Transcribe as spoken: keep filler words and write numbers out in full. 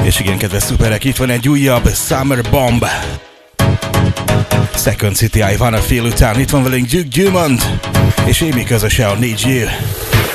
És igen, kedves szuperek, itt van egy újabb Summer Bomb. Second City, I Wanna Feel után itt van velünk Duke Dumont, és Amy közöse a Need You.